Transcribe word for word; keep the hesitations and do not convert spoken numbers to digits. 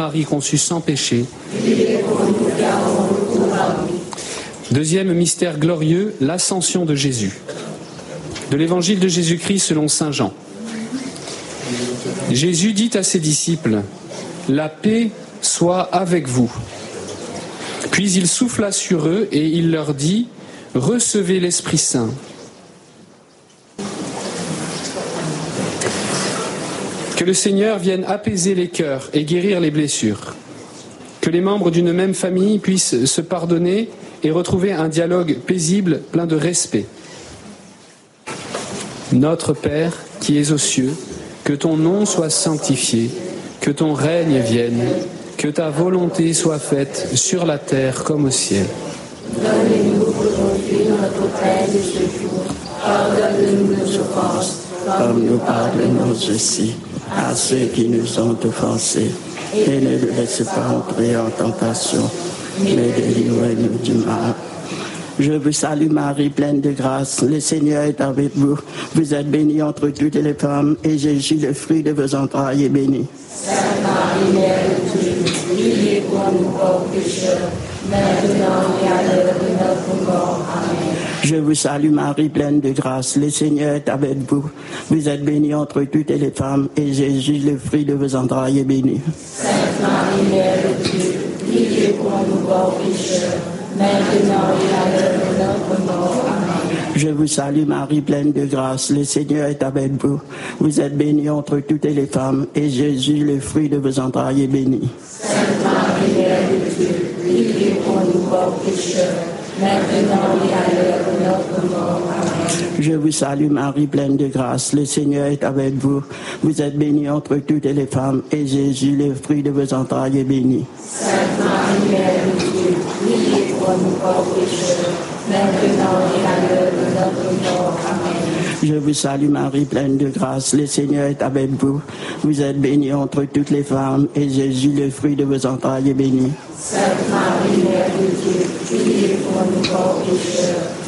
Marie conçue sans péché. Deuxième mystère glorieux, l'ascension de Jésus. De l'évangile de Jésus-Christ selon saint Jean. Jésus dit à ses disciples, « La paix soit avec vous. » Puis il souffla sur eux et il leur dit, « Recevez l'Esprit Saint. » Que le Seigneur vienne apaiser les cœurs et guérir les blessures. Que les membres d'une même famille puissent se pardonner et retrouver un dialogue paisible, plein de respect. Notre Père, qui es aux cieux, que ton nom soit sanctifié, que ton règne vienne, que ta volonté soit faite sur la terre comme au ciel. Donne-nous aujourd'hui notre pain de ce jour. Pardonne-nous nos offenses, comme nous pardonnons aussi à ceux qui nous ont offensés. Et ne nous laisse pas entrer en tentation, mais délivre-nous du mal. Je vous salue Marie, pleine de grâce. Le Seigneur est avec vous. Vous êtes bénie entre toutes les femmes, et Jésus, le fruit de vos entrailles, est béni. Sainte Marie, Mère de Dieu, priez pour nous pauvres pécheurs, maintenant et à l'heure de notre mort. Amen. Je vous salue Marie, pleine de grâce. Le Seigneur est avec vous. Vous êtes bénie entre toutes les femmes, et Jésus, le fruit de vos entrailles, est béni. Sainte Marie, Mère de Dieu, priez pour nous pauvres pécheurs, maintenant et à l'heure de notre mort. Amen. Je vous salue Marie, pleine de grâce. Le Seigneur est avec vous. Vous êtes bénie entre toutes les femmes, et Jésus, le fruit de vos entrailles, est béni. Sainte Marie, Mère de Dieu, priez pour nous pauvres pécheurs, maintenant et à l'heure de notre mort. Amen. Je vous salue Marie, pleine de grâce. Le Seigneur est avec vous. Vous êtes bénie entre toutes les femmes, et Jésus, le fruit de vos entrailles, est béni. Sainte Marie, Mère de Dieu, priez pour nous pauvres pécheurs, maintenant et à l'heure de notre mort. Amen. Je vous salue Marie, pleine de grâce. Le Seigneur est avec vous. Vous êtes bénie entre toutes les femmes, et Jésus, le fruit de vos entrailles, est béni. Sainte Marie, Mère de Dieu, priez pour nous pauvres pécheurs,